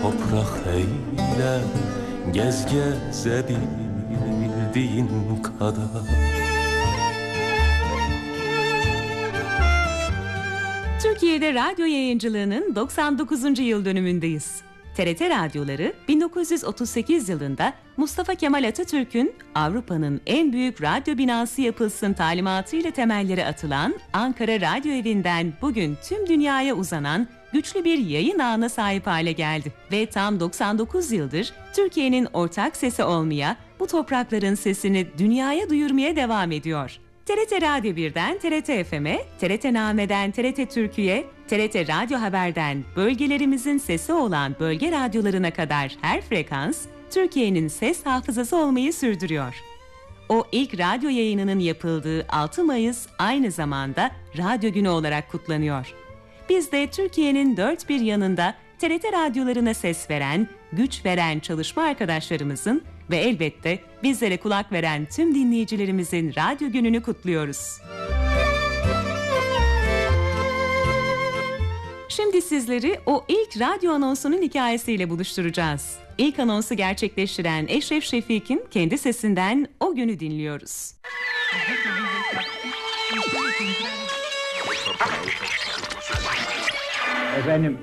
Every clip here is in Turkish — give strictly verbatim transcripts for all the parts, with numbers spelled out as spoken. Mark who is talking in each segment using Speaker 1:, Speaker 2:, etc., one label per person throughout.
Speaker 1: toprak eyle, gez gezebildiğin kadar.
Speaker 2: Türkiye'de radyo yayıncılığının doksan dokuzuncu yıl dönümündeyiz. T R T Radyoları bin dokuz yüz otuz sekiz yılında Mustafa Kemal Atatürk'ün Avrupa'nın en büyük radyo binası yapılsın talimatıyla temelleri atılan Ankara Radyo Evi'nden bugün tüm dünyaya uzanan güçlü bir yayın ağına sahip hale geldi. Ve tam doksan dokuz yıldır Türkiye'nin ortak sesi olmaya, bu toprakların sesini dünyaya duyurmaya devam ediyor. T R T Radyo birden T R T F M'e, T R T Name'den T R T Türkü'ye, T R T Radyo Haber'den bölgelerimizin sesi olan bölge radyolarına kadar her frekans, Türkiye'nin ses hafızası olmayı sürdürüyor. O ilk radyo yayınının yapıldığı altı Mayıs aynı zamanda Radyo Günü olarak kutlanıyor. Biz de Türkiye'nin dört bir yanında T R T radyolarına ses veren, güç veren çalışma arkadaşlarımızın ve elbette bizlere kulak veren tüm dinleyicilerimizin Radyo Günü'nü kutluyoruz. Şimdi sizleri o ilk radyo anonsunun hikayesiyle buluşturacağız. İlk anonsu gerçekleştiren Eşref Şefik'in kendi sesinden o günü dinliyoruz.
Speaker 3: Efendim,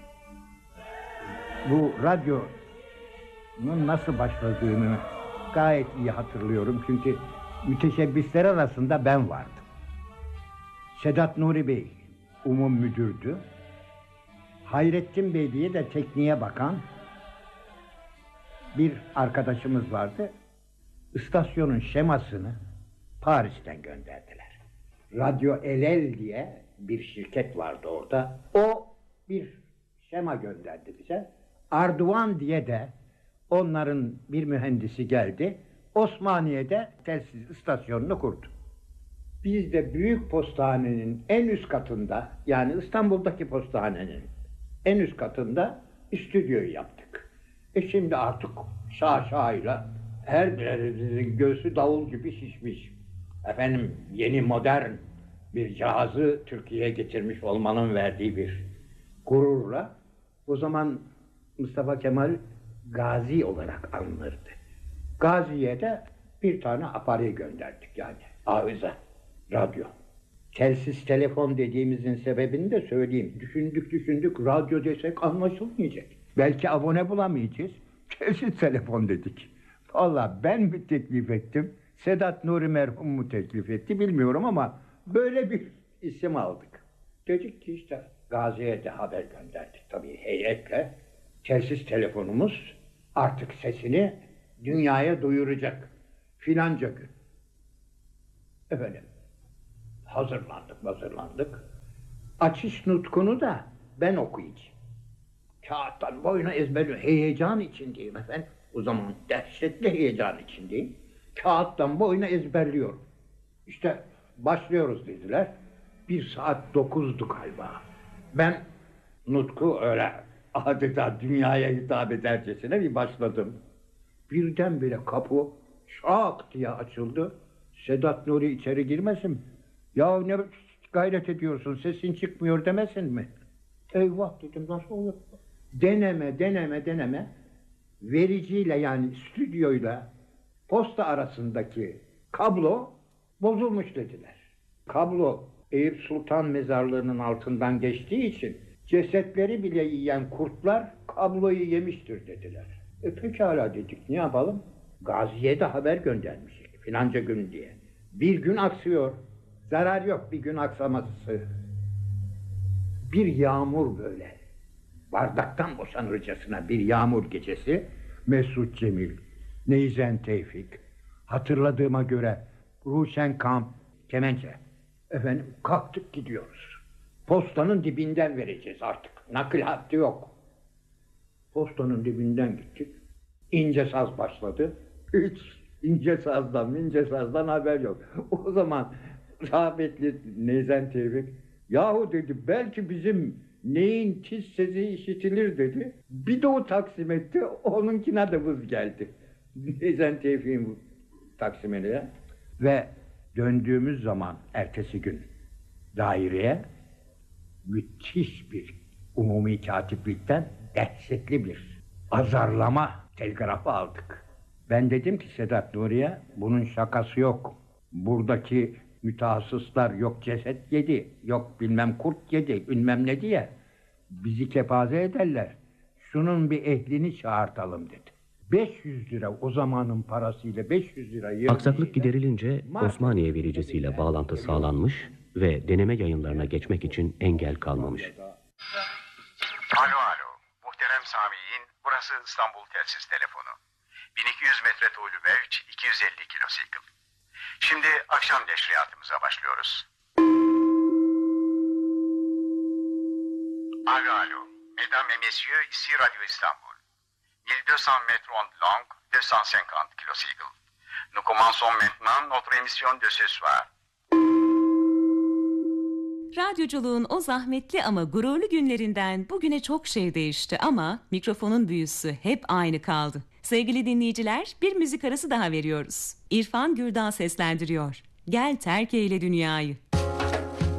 Speaker 3: bu radyonun nasıl başladığını gayet iyi hatırlıyorum. Çünkü müteşebbisler arasında ben vardım. Sedat Nuri Bey umum müdürdü. Hayrettin Bey diye de tekniğe bakan bir arkadaşımız vardı. İstasyonun şemasını Paris'ten gönderdiler. Radyo Elel diye bir şirket vardı orada. O bir şema gönderdi bize. Arduan diye de onların bir mühendisi geldi. Osmaniye'de telsiz istasyonunu kurdu. Biz de büyük postanenin en üst katında, yani İstanbul'daki postanenin en üst katında stüdyoyu yaptık. E şimdi artık şaşayla her birimizin göğsü davul gibi şişmiş. Efendim, yeni modern bir cihazı Türkiye'ye getirmiş olmanın verdiği bir gururla, o zaman Mustafa Kemal Gazi olarak anılırdı. Gazi'ye de bir tane aparey gönderdik, yani arıza radyo. Telsiz telefon dediğimizin sebebini de söyleyeyim. Düşündük düşündük, radyo desek anlaşılmayacak. Belki abone bulamayacağız. Telsiz telefon dedik. Vallahi ben mi teklif ettim, Sedat Nuri merhum mu teklif etti bilmiyorum ama böyle bir isim aldık. Dedik ki işte Gazi'ye de haber gönderdik tabii heyetle. Telsiz telefonumuz artık sesini dünyaya duyuracak filanca gün. Efendim, hazırlandık hazırlandık. Açış nutkunu da ben okuyacağım. Kağıttan boyuna ezberliyorum. Heyecan içindeyim efendim. O zaman dehşetli heyecan içindeyim. Kağıttan boyuna ezberliyorum. İşte başlıyoruz dediler. Bir saat dokuzdu galiba. Ben nutku öyle adeta dünyaya hitap edercesine bir başladım. Birdenbire kapı şak diye açıldı. Sedat Nuri içeri girmesin. Ya ne gayret ediyorsun, sesin çıkmıyor demesin mi? Eyvah dedim, nasıl olur? Deneme deneme deneme. Vericiyle, yani stüdyoyla posta arasındaki kablo bozulmuş dediler. Kablo Eyüp Sultan mezarlığının altından geçtiği için cesetleri bile yiyen kurtlar kabloyu yemiştir dediler. E pekala dedik, ne yapalım? Gazi'ye de haber göndermiştik filanca gün diye. Bir gün aksıyor. Zarar yok bir gün aksaması. Bir yağmur böyle. Bardaktan boşanırcasına bir yağmur gecesi. Mesut Cemil, Neyzen Tevfik, hatırladığıma göre Ruşen Kamp, kemençe. Efendim kalktık gidiyoruz. Postanın dibinden vereceğiz artık. Nakil hattı yok. Postanın dibinden gittik. İnce saz başladı. Hiç ince sazdan, ince sazdan haber yok. O zaman rahmetli Neyzen Tevfik, yahu dedi, belki bizim neyin tiz sesi işitilir dedi. Bir de o taksim etti, onunkine de vız geldi. Neyzen Tevfik'in taksimine. Ve döndüğümüz zaman ertesi gün daireye müthiş bir umumi katiplikten dehşetli bir azarlama telgrafı aldık. Ben dedim ki Sedat Nuri'ye, bunun şakası yok. Buradaki mütehassıslar yok ceset yedi, yok bilmem kurt yedi, bilmem ne diye bizi kepaze ederler. Şunun bir ehlini çağırtalım dedi. beş yüz lira o zamanın parasıyla beş yüz lira...
Speaker 4: Aksaklık giderilince Osmaniye vericisiyle bağlantı sağlanmış ve deneme yayınlarına geçmek için engel kalmamış.
Speaker 5: Alo alo, muhterem Sami'in, burası İstanbul Telsiz Telefonu. bin iki yüz metre tuğlu mevç, iki yüz elli kilosikl. Şimdi akşam neşriyatımıza başlıyoruz. Alo alo, mesdames et messieurs, ici Radio İstanbul. mille deux cents mètres ondes longues, deux cent cinquante kilocycles. Nous commençons maintenant notre émission de ce soir.
Speaker 2: Radyoculuğun o zahmetli ama gururlu günlerinden bugüne çok şey değişti ama mikrofonun büyüsü hep aynı kaldı. Sevgili dinleyiciler, bir müzik arası daha veriyoruz. İrfan Gürdağ seslendiriyor. Gel terk eyle dünyayı.